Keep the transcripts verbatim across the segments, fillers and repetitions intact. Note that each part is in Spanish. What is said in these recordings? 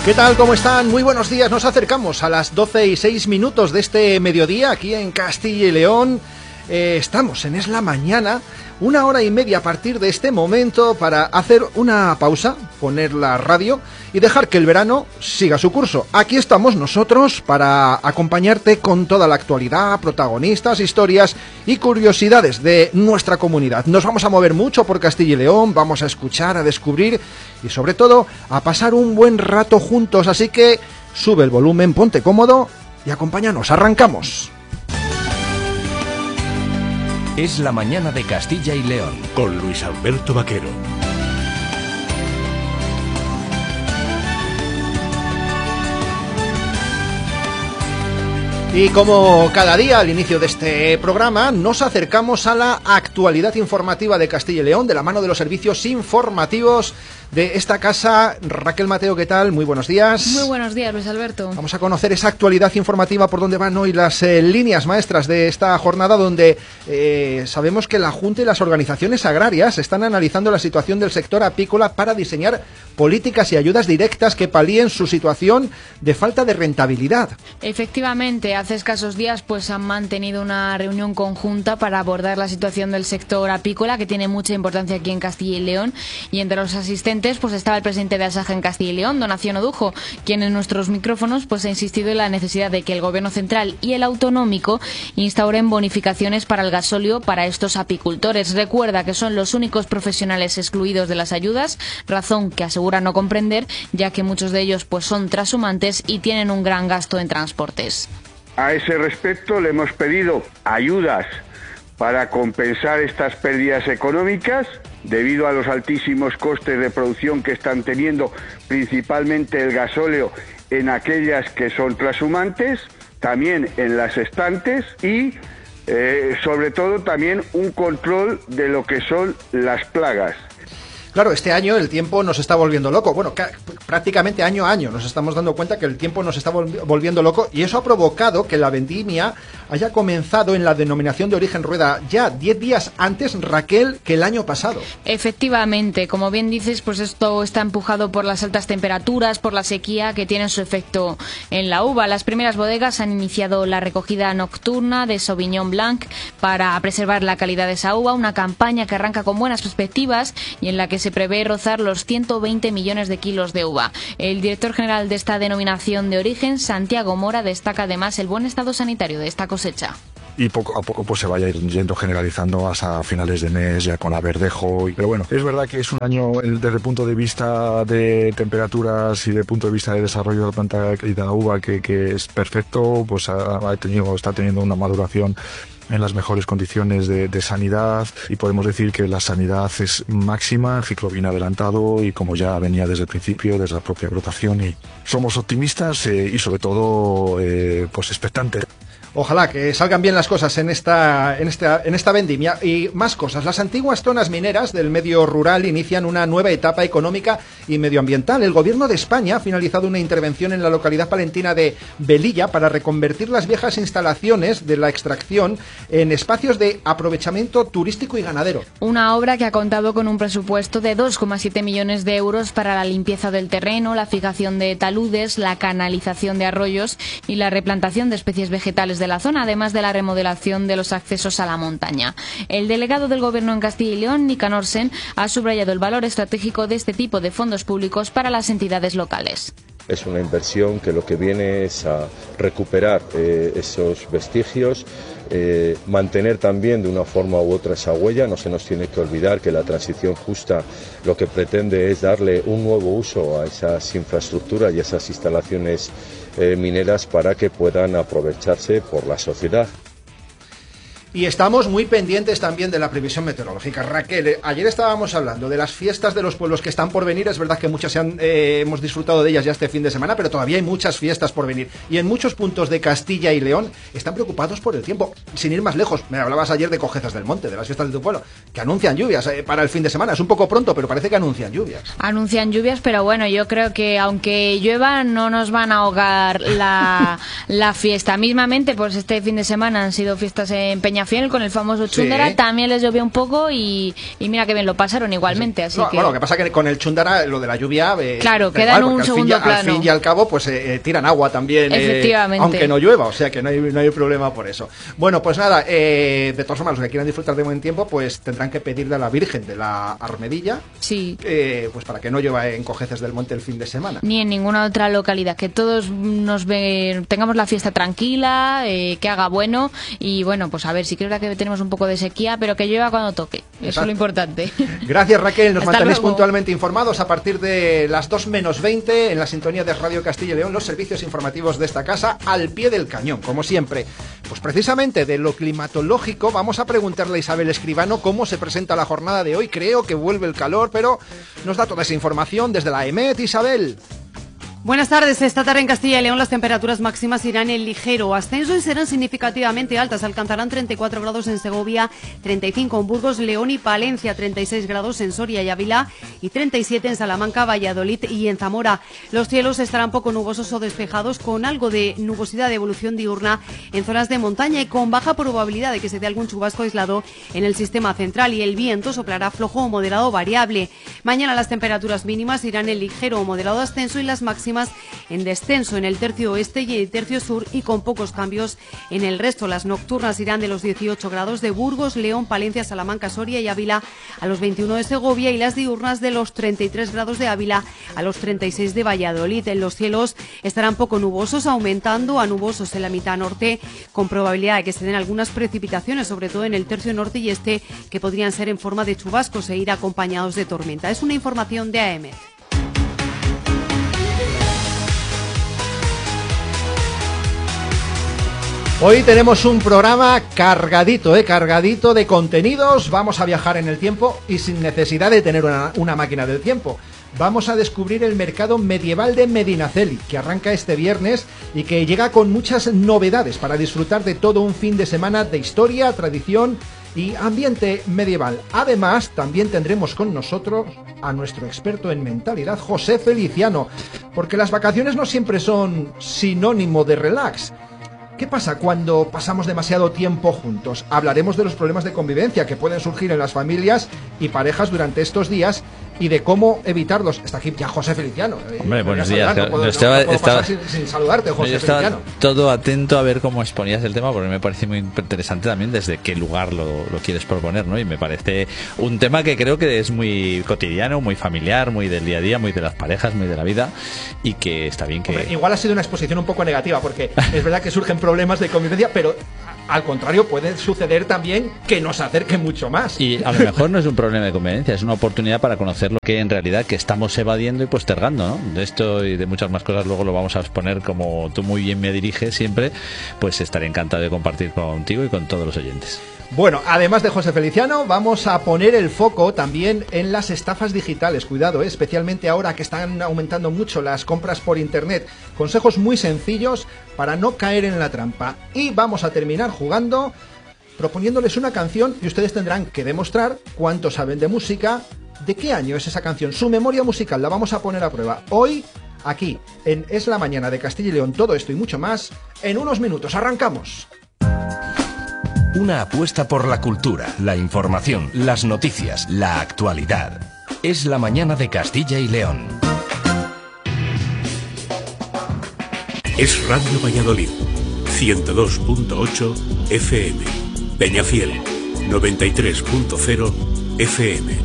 ¿Qué tal? ¿Cómo están? Muy buenos días. Nos acercamos a las doce y seis minutos de este mediodía aquí en Castilla y León. Eh, estamos en Es la Mañana, una hora y media a partir de este momento para hacer una pausa, poner la radio y dejar que el verano siga su curso. Aquí estamos nosotros para acompañarte con toda la actualidad, protagonistas, historias y curiosidades de nuestra comunidad. Nos vamos a mover mucho por Castilla y León, vamos a escuchar, a descubrir y sobre todo a pasar un buen rato juntos. Así que sube el volumen, ponte cómodo y acompáñanos. Arrancamos. Es la mañana de Castilla y León con Luis Alberto Vaquero. Y como cada día al inicio de este programa, nos acercamos a la actualidad informativa de Castilla y León de la mano de los servicios informativos de esta casa. Raquel Mateo, ¿qué tal? Muy buenos días. Muy buenos días, Luis Alberto. Vamos a conocer esa actualidad informativa, por dónde van hoy las eh, líneas maestras de esta jornada, donde eh, sabemos que la Junta y las organizaciones agrarias están analizando la situación del sector apícola para diseñar políticas y ayudas directas que palíen su situación de falta de rentabilidad. Efectivamente, hace escasos días pues han mantenido una reunión conjunta para abordar la situación del sector apícola, que tiene mucha importancia aquí en Castilla y León, y entre los asistentes pues estaba el presidente de Asaja en Castilla y León, Donación Odujo, quien en nuestros micrófonos pues ha insistido en la necesidad de que el gobierno central y el autonómico instauren bonificaciones para el gasóleo para estos apicultores. Recuerda que son los únicos profesionales excluidos de las ayudas, razón que asegura no comprender, ya que muchos de ellos pues son trashumantes y tienen un gran gasto en transportes. A ese respecto le hemos pedido ayudas para compensar estas pérdidas económicas debido a los altísimos costes de producción que están teniendo principalmente el gasóleo en aquellas que son trashumantes, también en las estantes y eh, sobre todo también un control de lo que son las plagas. Claro, este año el tiempo nos está volviendo loco. Bueno, prácticamente año a año nos estamos dando cuenta que el tiempo nos está volviendo loco y eso ha provocado que la vendimia haya comenzado en la denominación de origen Rueda ya diez días antes, Raquel, que el año pasado. Efectivamente, como bien dices, pues esto está empujado por las altas temperaturas, por la sequía que tiene su efecto en la uva. Las primeras bodegas han iniciado la recogida nocturna de Sauvignon Blanc para preservar la calidad de esa uva, una campaña que arranca con buenas perspectivas y en la que se prevé rozar los ciento veinte millones de kilos de uva. El director general de esta denominación de origen, Santiago Mora, destaca además el buen estado sanitario de esta cosecha. Y poco a poco pues se vaya yendo generalizando hasta finales de mes ya con la verdejo. Pero bueno, es verdad que es un año desde el punto de vista de temperaturas y de punto de vista de desarrollo de la planta y de la uva que, que es perfecto, pues ha, ha tenido, está teniendo una maduración en las mejores condiciones de, de sanidad y podemos decir que la sanidad es máxima, el ciclo viene adelantado y como ya venía desde el principio, desde la propia rotación, y somos optimistas eh, y sobre todo eh, pues expectantes. Ojalá que salgan bien las cosas en esta, en esta, en esta vendimia. Y más cosas. Las antiguas zonas mineras del medio rural inician una nueva etapa económica y medioambiental. El gobierno de España ha finalizado una intervención en la localidad palentina de Velilla para reconvertir las viejas instalaciones de la extracción en espacios de aprovechamiento turístico y ganadero. Una obra que ha contado con un presupuesto de dos coma siete millones de euros para la limpieza del terreno, la fijación de taludes, la canalización de arroyos y la replantación de especies vegetales de la zona, además de la remodelación de los accesos a la montaña. El delegado del Gobierno en Castilla y León, Nicanor Sen, ha subrayado el valor estratégico de este tipo de fondos públicos para las entidades locales. Es una inversión que lo que viene es a recuperar eh, esos vestigios, eh, mantener también de una forma u otra esa huella. No se nos tiene que olvidar que la transición justa lo que pretende es darle un nuevo uso a esas infraestructuras y a esas instalaciones eh, mineras para que puedan aprovecharse por la sociedad. Y estamos muy pendientes también de la previsión meteorológica. Raquel, ayer estábamos hablando de las fiestas de los pueblos que están por venir. Es verdad que muchas se han, eh, hemos disfrutado de ellas ya este fin de semana, pero todavía hay muchas fiestas por venir. Y en muchos puntos de Castilla y León están preocupados por el tiempo. Sin ir más lejos, me hablabas ayer de Cojezas del Monte, de las fiestas de tu pueblo, que anuncian lluvias eh, para el fin de semana. Es un poco pronto, pero parece que anuncian lluvias. Anuncian lluvias, pero bueno, yo creo que aunque llueva no nos van a ahogar la, la fiesta. Mismamente, pues este fin de semana han sido fiestas en Peña Peñafiel con el famoso Chúndara, Sí. también les llovió un poco y, y mira que bien lo pasaron igualmente. Así No, que... Bueno, lo que pasa es que con el Chúndara, lo de la lluvia... eh, Claro, da queda en igual, un porque al fin segundo y- plano. Al fin y al cabo, pues eh, eh, tiran agua también, eh, Efectivamente. aunque no llueva, o sea que no hay, no hay problema por eso. Bueno, pues nada, eh, de todas formas, los que quieran disfrutar de buen tiempo, pues tendrán que pedirle a la Virgen de la Armedilla, Sí. eh, pues para que no llueva en Cojeces del Monte el fin de semana. Ni en ninguna otra localidad, que todos nos ve, tengamos la fiesta tranquila, eh, que haga bueno y bueno, pues a ver, sí que es verdad que tenemos un poco de sequía, pero que llueva cuando toque, eso Exacto. es lo importante. Gracias, Raquel, nos Hasta mantenéis luego. puntualmente informados a partir de las dos menos veinte en la sintonía de Radio Castilla y León, los servicios informativos de esta casa al pie del cañón, como siempre. Pues precisamente de lo climatológico vamos a preguntarle a Isabel Escribano cómo se presenta la jornada de hoy. Creo que vuelve el calor, pero nos da toda esa información desde la EMET. Isabel. Buenas tardes. Esta tarde en Castilla y León las temperaturas máximas irán en ligero ascenso y serán significativamente altas. Alcanzarán treinta y cuatro grados en Segovia, treinta y cinco en Burgos, León y Palencia, treinta y seis grados en Soria y Ávila y treinta y siete en Salamanca, Valladolid y en Zamora. Los cielos estarán poco nubosos o despejados con algo de nubosidad de evolución diurna en zonas de montaña y con baja probabilidad de que se dé algún chubasco aislado en el sistema central y el viento soplará flojo o moderado variable. Mañana las temperaturas mínimas irán en ligero o moderado ascenso y las máximas en descenso en el tercio oeste y el tercio sur y con pocos cambios en el resto. Las nocturnas irán de los dieciocho grados de Burgos, León, Palencia, Salamanca, Soria y Ávila a los veintiuno de Segovia y las diurnas de los treinta y tres grados de Ávila a los treinta y seis de Valladolid. En los cielos estarán poco nubosos, aumentando a nubosos en la mitad norte con probabilidad de que se den algunas precipitaciones, sobre todo en el tercio norte y este, que podrían ser en forma de chubascos e ir acompañados de tormenta. Es una información de A E M E T. Hoy tenemos un programa cargadito, eh, cargadito de contenidos. Vamos a viajar en el tiempo y sin necesidad de tener una, una máquina del tiempo. Vamos a descubrir el mercado medieval de Medinaceli, que arranca este viernes y que llega con muchas novedades para disfrutar de todo un fin de semana de historia, tradición y ambiente medieval. Además, también tendremos con nosotros a nuestro experto en mentalidad, José Feliciano, porque las vacaciones no siempre son sinónimo de relax. ¿Qué pasa cuando pasamos demasiado tiempo juntos? Hablaremos de los problemas de convivencia que pueden surgir en las familias y parejas durante estos días y de cómo evitarlos. Está aquí ya José Feliciano. Hombre, Eh, buenos voy a días. saludar, no puedo- No estaba- no puedo estaba- pasar sin, sin saludarte, José Yo estaba Feliciano. todo atento a ver cómo exponías el tema, porque me parece muy interesante también desde qué lugar lo, lo quieres proponer, ¿no? Y me parece un tema que creo que es muy cotidiano, muy familiar, muy del día a día, muy de las parejas, muy de la vida, y que está bien que... Hombre, igual ha sido una exposición un poco negativa, porque es verdad que surgen problemas de convivencia, pero a- al contrario puede suceder también que nos acerque mucho más. Y a lo mejor no es un problema de conveniencia, es una oportunidad para conocer lo que en realidad que estamos evadiendo y postergando, ¿no? De esto y de muchas más cosas luego lo vamos a exponer, como tú muy bien me diriges siempre, pues estaré encantado de compartir contigo y con todos los oyentes. Bueno, además de José Feliciano, vamos a poner el foco también en las estafas digitales. Cuidado, ¿eh? Especialmente ahora que están aumentando mucho las compras por internet. Consejos muy sencillos para no caer en la trampa. Y vamos a terminar jugando, proponiéndoles una canción y ustedes tendrán que demostrar cuánto saben de música, de qué año es esa canción, su memoria musical. La vamos a poner a prueba hoy, aquí, en Es la Mañana de Castilla y León. Todo esto y mucho más en unos minutos. ¡Arrancamos! Una apuesta por la cultura, la información, las noticias, la actualidad. Es la Mañana de Castilla y León. Es Radio Valladolid, ciento dos punto ocho F M. Peñafiel, noventa y tres punto cero F M.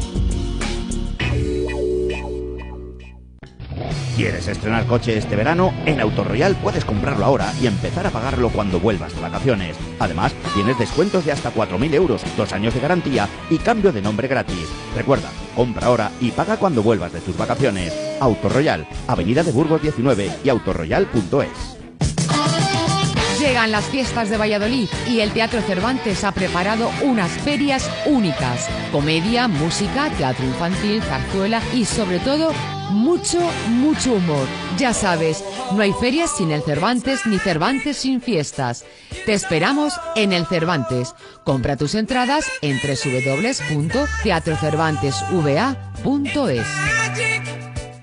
¿Quieres estrenar coche este verano? En Autoroyal puedes comprarlo ahora y empezar a pagarlo cuando vuelvas de vacaciones. Además, tienes descuentos de hasta cuatro mil euros, dos años de garantía y cambio de nombre gratis. Recuerda, compra ahora y paga cuando vuelvas de tus vacaciones. Autoroyal, Avenida de Burgos diecinueve y autoroyal punto es. Llegan las fiestas de Valladolid y el Teatro Cervantes ha preparado unas ferias únicas. Comedia, música, teatro infantil, zarzuela y sobre todo mucho, mucho humor. Ya sabes, no hay ferias sin el Cervantes ni Cervantes sin fiestas. Te esperamos en el Cervantes. Compra tus entradas en doble u doble u doble u punto teatro cervantes v a punto es.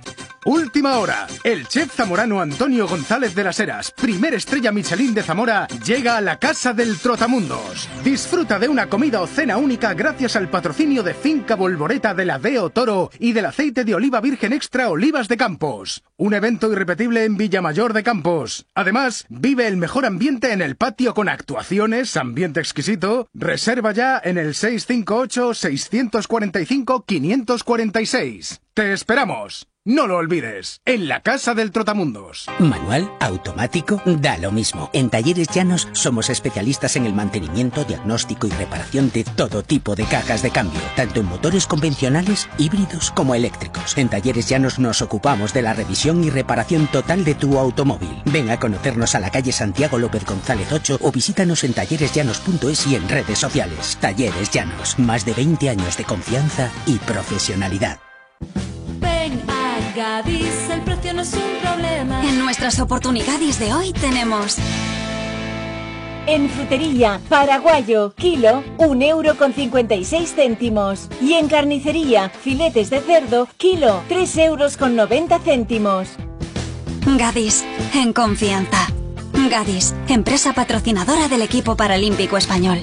Última hora. El chef zamorano Antonio González de las Heras, primer estrella Michelin de Zamora, llega a la Casa del Trotamundos. Disfruta de una comida o cena única gracias al patrocinio de Finca Volvoreta de la Deo Toro y del aceite de oliva virgen extra Olivas de Campos. Un evento irrepetible en Villamayor de Campos. Además, vive el mejor ambiente en el patio con actuaciones, ambiente exquisito. Reserva ya en el seis cinco ocho, seis cuatro cinco, cinco cuatro seis. ¡Te esperamos! No lo olvides, en la Casa del Trotamundos. Manual, automático, da lo mismo. En Talleres Llanos somos especialistas en el mantenimiento, diagnóstico y reparación de todo tipo de cajas de cambio, tanto en motores convencionales, híbridos como eléctricos. En Talleres Llanos nos ocupamos de la revisión y reparación total de tu automóvil. Ven a conocernos a la calle Santiago López González ocho o visítanos en talleres llanos punto es y en redes sociales. Talleres Llanos, más de veinte años de confianza y profesionalidad. Ven a Gadis, el precio no es un problema. En nuestras oportunidades de hoy tenemos... En frutería, paraguayo, kilo, un euro con cincuenta y seis céntimos. Y en carnicería, filetes de cerdo, kilo, tres euros con noventa céntimos. Gadis, en confianza. Gadis, empresa patrocinadora del equipo paralímpico español.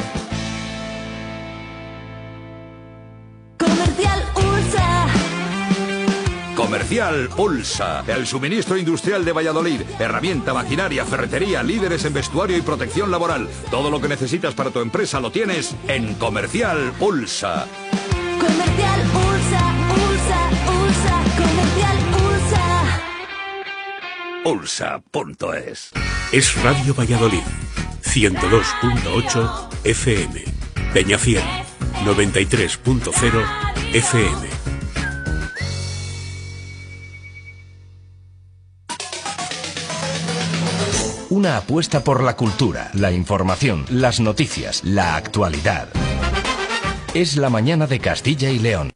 Comercial Ulsa. Comercial Ulsa, el suministro industrial de Valladolid. Herramienta, maquinaria, ferretería, líderes en vestuario y protección laboral. Todo lo que necesitas para tu empresa lo tienes en Comercial Ulsa. Comercial Ulsa, Ulsa, Ulsa, Comercial Ulsa. Ulsa punto es. Es Radio Valladolid, ciento dos punto ocho F M. Peñafiel, noventa y tres punto cero F M. Una apuesta por la cultura, la información, las noticias, la actualidad. Es la mañana de Castilla y León.